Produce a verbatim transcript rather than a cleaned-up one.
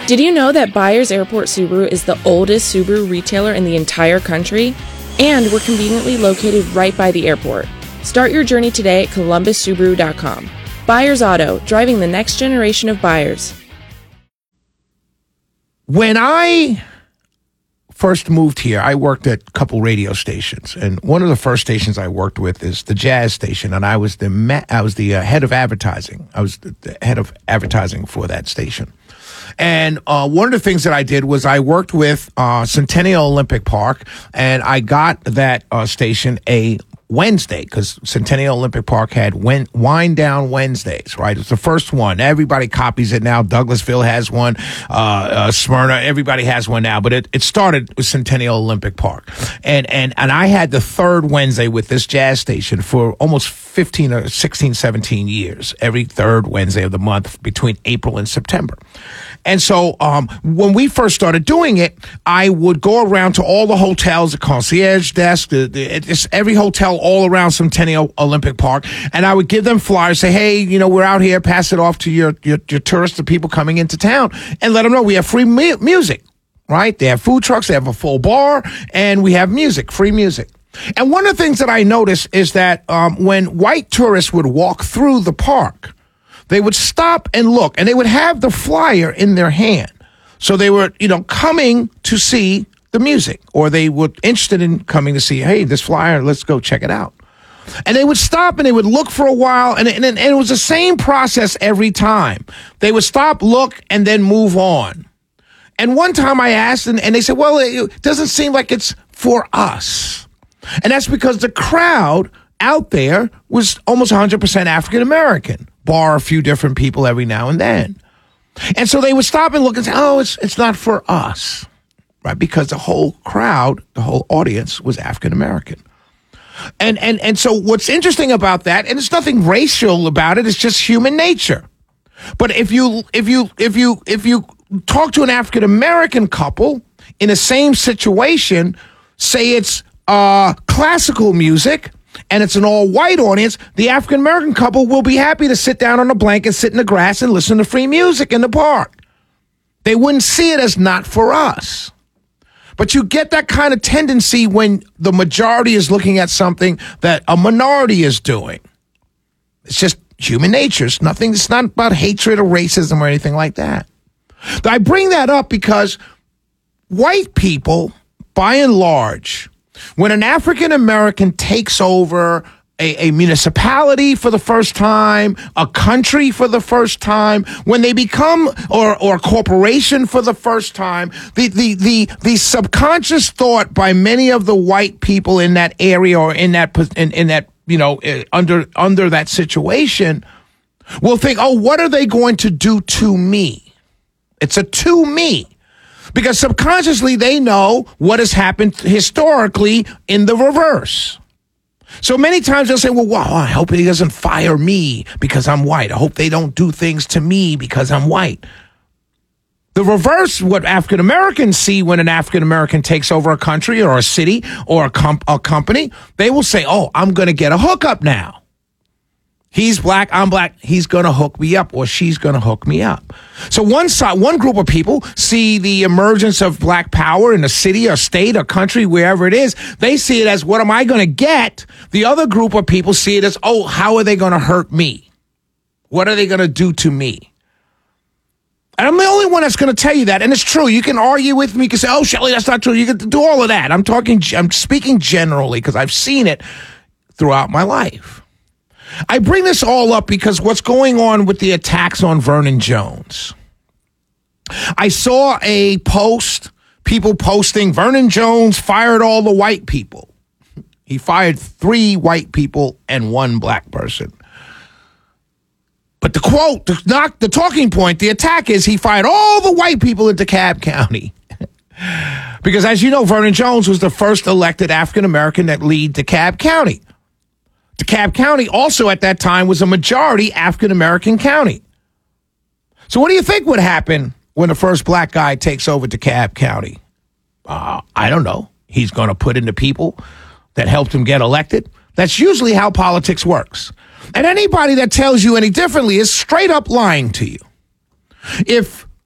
Did you know that Byers Airport Subaru is the oldest Subaru retailer in the entire country? And we're conveniently located right by the airport. Start your journey today at columbus subaru dot com. Byers Auto, driving the next generation of buyers. When I first moved here, I worked at a couple radio stations, and one of the first stations I worked with is the Jazz station, and I was the ma- I was the uh, head of advertising. I was the, the head of advertising for that station. And uh, one of the things that I did was I worked with uh, Centennial Olympic Park, and I got that uh, station a Wednesday, because Centennial Olympic Park had win- Wind Down Wednesdays, right? It's the first one. Everybody copies it now. Douglasville has one. Uh, uh, Smyrna, everybody has one now. But it, it started with Centennial Olympic Park. And, and, and I had the third Wednesday with this jazz station for almost fifteen or sixteen, seventeen years, every third Wednesday of the month between April and September. And so um, when we first started doing it, I would go around to all the hotels, the concierge desk, the, the, just every hotel all around Centennial Olympic Park, and I would give them flyers, say, hey, you know, we're out here, pass it off to your, your, your tourists, the people coming into town, and let them know we have free mu- music, right? They have food trucks, they have a full bar, and we have music, free music. And one of the things that I noticed is that um, when white tourists would walk through the park, they would stop and look, and they would have the flyer in their hand. So they were, you know, coming to see the music, or they were interested in coming to see, hey, this flyer, let's go check it out. And they would stop and they would look for a while, and, and, and it was the same process every time. They would stop, look, and then move on. And one time I asked, and, and they said, well, it doesn't seem like it's for us. And that's because the crowd out there was almost one hundred percent African American, bar a few different people every now and then. And so they would stop and look and say, oh, it's it's not for us, right? Because the whole crowd, the whole audience was African American. And, and, and so what's interesting about that, and there's nothing racial about it, it's just human nature. But if you, if you, if you, if you talk to an African American couple in the same situation, say it's uh, classical music, and it's an all-white audience, the African-American couple will be happy to sit down on a blanket, sit in the grass, and listen to free music in the park. They wouldn't see it as not for us. But you get that kind of tendency when the majority is looking at something that a minority is doing. It's just human nature. It's nothing, it's not about hatred or racism or anything like that. I bring that up because white people, by and large, when an African American takes over a, a municipality for the first time, a country for the first time, when they become, or, or a corporation for the first time, the, the, the, the subconscious thought by many of the white people in that area or in that, in, in that, you know, under, under that situation will think, oh, what are they going to do to me? It's a to me. Because subconsciously they know what has happened historically in the reverse. So many times they'll say, well, wow, I hope he doesn't fire me because I'm white. I hope they don't do things to me because I'm white. The reverse, what African Americans see when an African American takes over a country or a city or a, comp- a company, they will say, oh, I'm going to get a hookup now. He's black, I'm black, he's going to hook me up, or she's going to hook me up. So one side, one group of people see the emergence of black power in a city or state or country, wherever it is. They see it as, what am I going to get? The other group of people see it as, oh, how are they going to hurt me? What are they going to do to me? And I'm the only one that's going to tell you that. And it's true. You can argue with me. You can say, oh, Shelley, that's not true. You can do all of that. I'm talking, I'm speaking generally because I've seen it throughout my life. I bring this all up because what's going on with the attacks on Vernon Jones. I saw a post, people posting, Vernon Jones fired all the white people. He fired three white people and one black person. But the quote, the, not, the talking point, the attack is he fired all the white people in DeKalb County. Because as you know, Vernon Jones was the first elected African-American that lead DeKalb County. DeKalb County also at that time was a majority African-American county. So what do you think would happen when the first black guy takes over DeKalb County? Uh, I don't know. He's going to put in the people that helped him get elected. That's usually how politics works. And anybody that tells you any differently is straight up lying to you. If